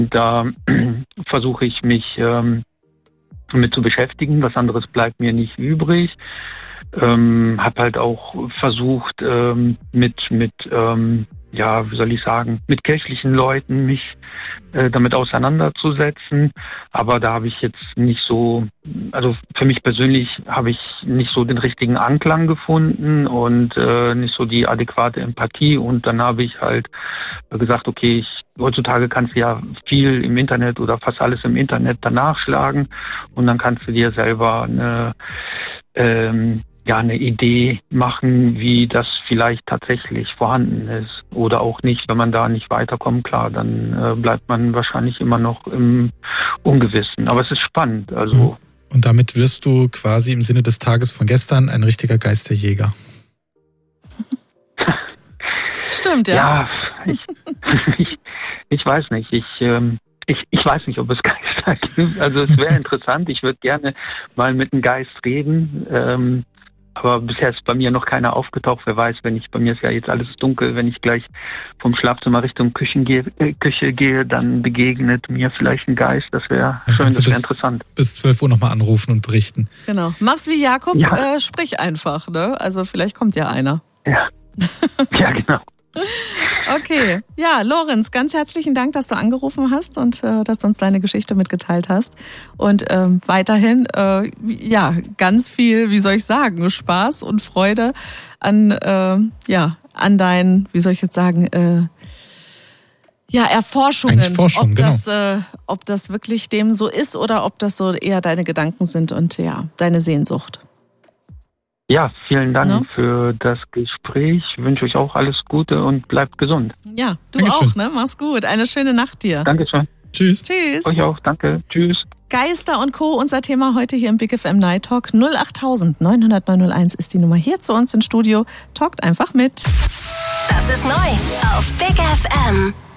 da versuche ich mich mit zu beschäftigen. Was anderes bleibt mir nicht übrig. Habe halt auch versucht, mit kirchlichen Leuten mich damit auseinanderzusetzen. Aber da habe ich jetzt nicht so, also für mich persönlich habe ich nicht so den richtigen Anklang gefunden und nicht so die adäquate Empathie. Und dann habe ich halt gesagt, okay, heutzutage kannst du ja viel im Internet oder fast alles im Internet danach schlagen und dann kannst du dir selber eine Idee machen, wie das vielleicht tatsächlich vorhanden ist oder auch nicht. Wenn man da nicht weiterkommt, klar, dann bleibt man wahrscheinlich immer noch im Ungewissen. Aber es ist spannend. Also. Und damit wirst du quasi im Sinne des Tages von gestern ein richtiger Geisterjäger. Stimmt, ja. Ja, ich weiß nicht. Ich weiß nicht, ob es Geister gibt. Also es wäre interessant. Ich würde gerne mal mit einem Geist reden. Aber bisher ist bei mir noch keiner aufgetaucht. Wer weiß, bei mir ist ja jetzt alles dunkel, wenn ich gleich vom Schlafzimmer Richtung Küche gehe, dann begegnet mir vielleicht ein Geist. Das wäre schön, das wäre interessant. Bis 12 Uhr nochmal anrufen und berichten. Genau. Mach's wie Jakob, sprich einfach, ne? Also vielleicht kommt ja einer. Ja, ja genau. Okay, ja, Lorenz, ganz herzlichen Dank, dass du angerufen hast und dass du uns deine Geschichte mitgeteilt hast. Und weiterhin, ganz viel, wie soll ich sagen, Spaß und Freude an deinen, wie soll ich jetzt sagen, Erforschungen. Ob das wirklich dem so ist oder ob das so eher deine Gedanken sind und deine Sehnsucht. Ja, vielen Dank für das Gespräch. Ich wünsche euch auch alles Gute und bleibt gesund. Ja, du Dankeschön. auch, ne? Mach's gut. Eine schöne Nacht dir. Dankeschön. Tschüss. Tschüss. Euch auch, danke. Tschüss. Geister und Co., unser Thema heute hier im Big FM Night Talk. 08000 900 901 ist die Nummer hier zu uns ins Studio. Talkt einfach mit. Das ist neu auf Big FM.